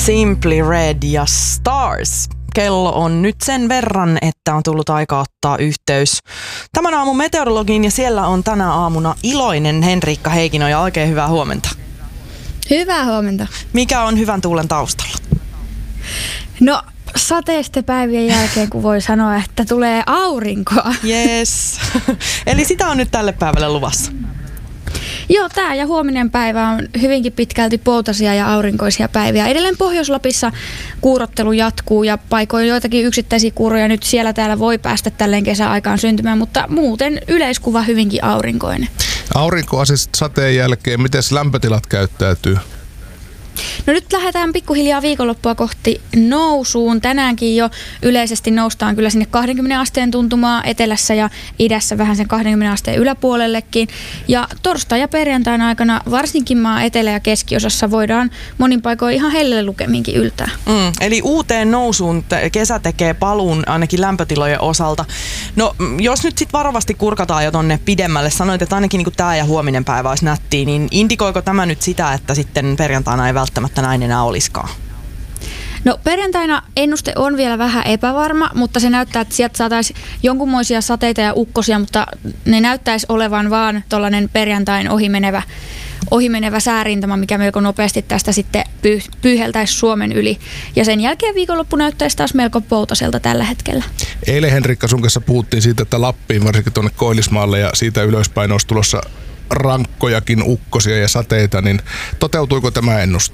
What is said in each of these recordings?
Simply Red ja Stars. Kello on nyt sen verran, että on tullut aika ottaa yhteys tämän aamun meteorologiin ja siellä on tänä aamuna iloinen Henriikka Heikkinoja. Oikein hyvää huomenta. Hyvää huomenta. Mikä on hyvän tuulen taustalla? No sateisten päivien jälkeen, kun voi sanoa, että tulee aurinkoa. Yes. Eli sitä on nyt tälle päivälle luvassa. Joo, tää ja huominen päivä on hyvinkin pitkälti poutaisia ja aurinkoisia päiviä. Edelleen Pohjois-Lapissa kuurottelu jatkuu ja paikoin joitakin yksittäisiä kuuroja nyt siellä täällä voi päästä tälleen kesäaikaan syntymään, mutta muuten yleiskuva hyvinkin aurinkoinen. Aurinkoasista sateen jälkeen, miten lämpötilat käyttäytyy? No nyt lähdetään pikkuhiljaa viikonloppua kohti nousuun. Tänäänkin jo yleisesti noustaan kyllä sinne 20 asteen tuntumaa etelässä ja idässä vähän sen 20 asteen yläpuolellekin. Ja torstai ja perjantain aikana varsinkin maan etelä- ja keskiosassa voidaan monin paikoin ihan hellelle lukeminkin yltää. Eli uuteen nousuun kesä tekee paluun ainakin lämpötilojen osalta. No jos nyt sitten varovasti kurkataan jo tonne pidemmälle, sanoit, että ainakin niin tämä ja huominen päivä olisi nättiä, niin indikoiko tämä nyt sitä, että sitten perjantaina ei välttämättä näin enää olisikaan? No perjantaina ennuste on vielä vähän epävarma, mutta se näyttää, että sieltä saataisiin jonkunmoisia sateita ja ukkosia, mutta ne näyttäisi olevan vaan tuollainen perjantain ohimenevä säärintama, mikä melko nopeasti tästä sitten pyyheltäisi Suomen yli. Ja sen jälkeen viikonloppu näyttäisi taas melko poutaselta tällä hetkellä. Eilen Henriikka sun kanssa puhuttiin siitä, että Lappiin, varsinkin tuonne Koillismaalle ja siitä ylöspäin olisi tulossa rankkojakin ukkosia ja sateita, niin toteutuiko tämä ennuste?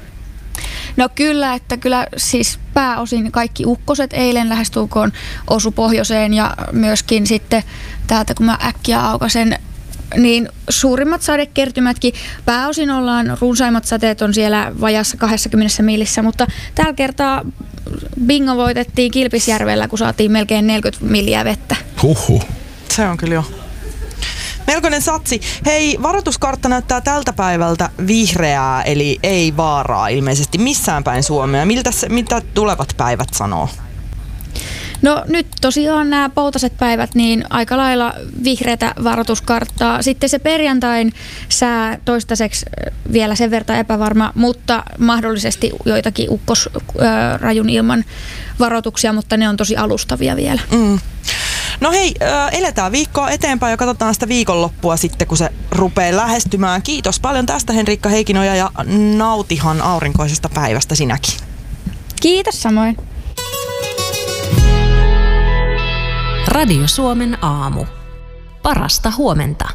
No kyllä siis pääosin kaikki ukkoset eilen lähestulkoon osu pohjoiseen ja myöskin sitten täältä kun mä äkkiä aukasen, niin suurimmat sadekertymätkin pääosin runsaimmat sateet on siellä vajassa 20 millissä, mutta tällä kertaa bingo voitettiin Kilpisjärvellä, kun saatiin melkein 40 milliä vettä. Huhhuh. Se on kyllä jo melkoinen satsi. Hei, varoituskartta näyttää tältä päivältä vihreää, eli ei vaaraa ilmeisesti missään päin Suomea. Mitä tulevat päivät sanoo? No nyt tosiaan nämä poutaset päivät, niin aika lailla vihreätä varoituskarttaa. Sitten se perjantain sää toistaiseksi vielä sen verran epävarma, mutta mahdollisesti joitakin rajun ilman varoituksia, mutta ne on tosi alustavia vielä. No hei, eletään viikkoa eteenpäin ja katsotaan sitä viikonloppua sitten, kun se rupeaa lähestymään. Kiitos paljon tästä Henriikka Heikkinoja ja nautihan aurinkoisesta päivästä sinäkin. Kiitos samoin. Radio Suomen aamu. Parasta huomenta.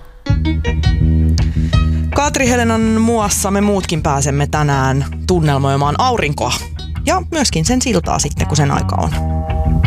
Katri-Helenan muassa me muutkin pääsemme tänään tunnelmoimaan aurinkoa. Ja myöskin sen siltaa sitten, kun sen aika on.